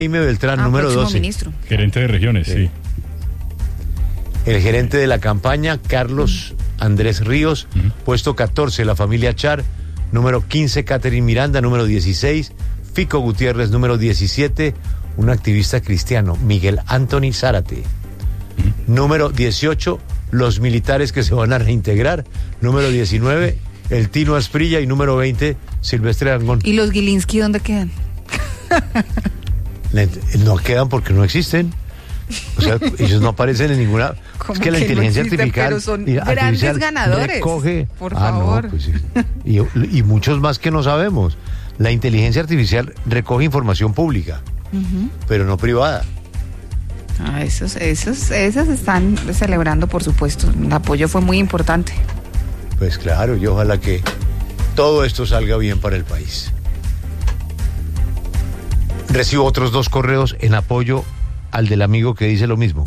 Jaime Beltrán, número 12. Ministro. Gerente de regiones, sí. El gerente de la campaña, Carlos Andrés Ríos, puesto 14, la familia Char, número 15, Catherine Miranda, número 16, Fico Gutiérrez, número 17, un activista cristiano, Miguel Anthony Zárate. Número 18, los militares que se van a reintegrar. Número 19, el Tino Asprilla. Y número 20, Silvestre Dangond. ¿Y los Gilinski dónde quedan? No quedan porque no existen. O sea, ellos no aparecen en ninguna. Es que la inteligencia artificial, pero son grandes ganadores. Recoge. Por favor. No, pues sí. Y muchos más que no sabemos. La inteligencia artificial recoge información pública, pero no privada. Esos están celebrando, por supuesto. El apoyo fue muy importante. Pues claro, y ojalá que todo esto salga bien para el país. Recibo otros 2 correos en apoyo al del amigo que dice lo mismo.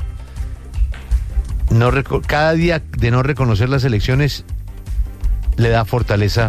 Cada día de no reconocer las elecciones le da fortaleza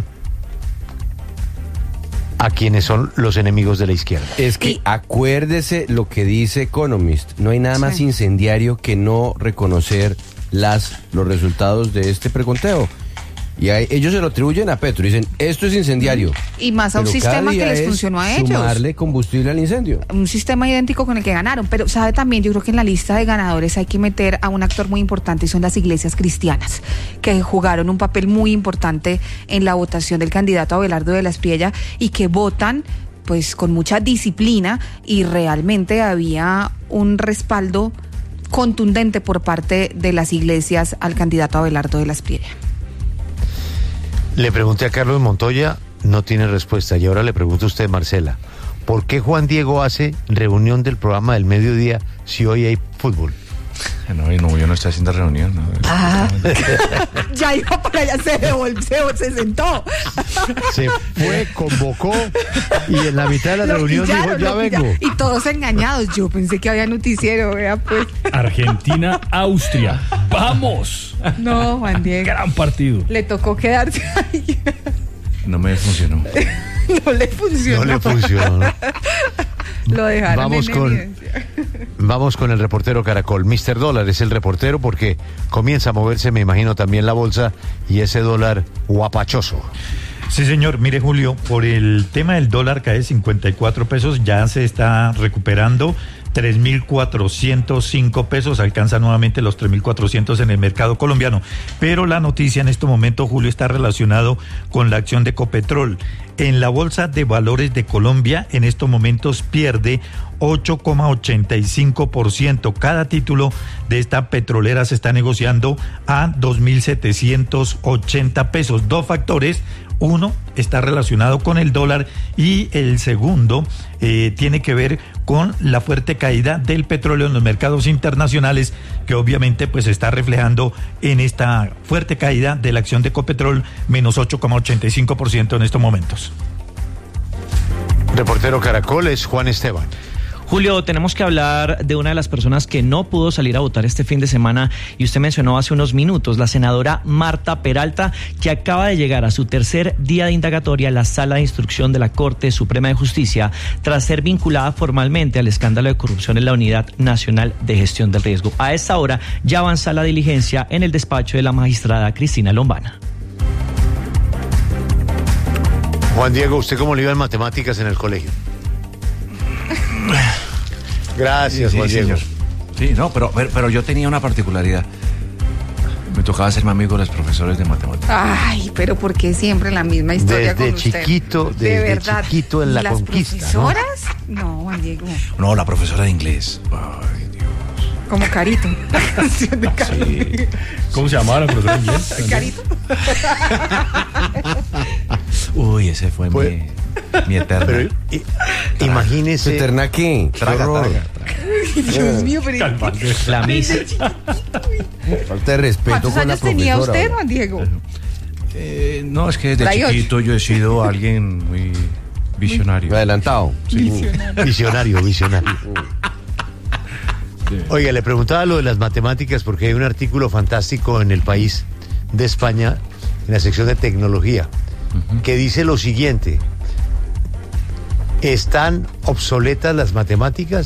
a quienes son los enemigos de la izquierda. Es que acuérdese lo que dice Economist. No hay nada más incendiario que no reconocer los resultados de este preconteo. Y ellos se lo atribuyen a Petro. Dicen, esto es incendiario. Y más a un sistema que les funcionó a ellos. Sumarle combustible al incendio. Un sistema idéntico con el que ganaron. Pero, ¿sabe también? Yo creo que en la lista de ganadores hay que meter a un actor muy importante y son las iglesias cristianas, que jugaron un papel muy importante en la votación del candidato Abelardo de la Espriella y que votan pues con mucha disciplina, y realmente había un respaldo contundente por parte de las iglesias al candidato Abelardo de la Espriella. Le pregunté a Carlos Montoya, no tiene respuesta. Y ahora le pregunto a usted, Marcela, ¿por qué Juan Diego hace reunión del programa del mediodía si hoy hay fútbol? No, yo no estoy haciendo reunión. No. Ya iba para allá, se sentó. Se fue, convocó y en la mitad de la reunión dijo, ya vengo. Y todos engañados. Yo pensé que había noticiero, vea pues. Argentina, Austria. ¡Vamos! No, Juan Diego. Gran partido. Le tocó quedarse ahí. No me funcionó. No le funcionó. Lo dejaron Vamos con el reportero Caracol. Mr. Dólar es el reportero porque comienza a moverse, me imagino, también la bolsa y ese dólar guapachoso. Sí, señor. Mire, Julio, por el tema del dólar cae 54 pesos, ya se está recuperando. 3.405 pesos, alcanza nuevamente los 3.400 en el mercado colombiano. Pero la noticia en este momento, Julio, está relacionado con la acción de Ecopetrol. En la Bolsa de Valores de Colombia, en estos momentos pierde 8,85%. Cada título de esta petrolera se está negociando a 2.780 pesos. 2 factores. Uno está relacionado con el dólar y el segundo tiene que ver con la fuerte caída del petróleo en los mercados internacionales, que obviamente pues está reflejando en esta fuerte caída de la acción de Ecopetrol, menos 8,85% en estos momentos. Reportero Caracol es Juan Esteban. Julio, tenemos que hablar de una de las personas que no pudo salir a votar este fin de semana, y usted mencionó hace unos minutos, la senadora Marta Peralta, que acaba de llegar a su tercer día de indagatoria en la Sala de Instrucción de la Corte Suprema de Justicia, tras ser vinculada formalmente al escándalo de corrupción en la Unidad Nacional de Gestión del Riesgo. A esta hora ya avanza la diligencia en el despacho de la magistrada Cristina Lombana. Juan Diego, ¿usted cómo le iba en matemáticas en el colegio? Gracias, sí, Juan Diego. Señor. Sí, no, pero yo tenía una particularidad. Me tocaba hacerme amigo de los profesores de matemáticas. Ay, pero ¿por qué siempre la misma historia desde con usted? Desde chiquito en la ¿Las conquista, profesoras? No, Juan Diego. No, la profesora de inglés. Ay, Dios. Como Carito. La canción de Carito. Sí. ¿Cómo se llamaba la profesora de inglés? Carito. Uy, ese fue mi eterna. Pero imagínese. ¿Eterna qué? Traga. Dios mío, pero... La misa. Falta de respeto con la ¿Cuántos años tenía profesora, usted, Juan Diego? No, es que desde 38. chiquito yo he sido alguien muy visionario. Adelantado. Sí. Visionario. Oiga, le preguntaba lo de las matemáticas porque hay un artículo fantástico en El País de España, en la sección de tecnología, que dice lo siguiente: ¿Están obsoletas las matemáticas?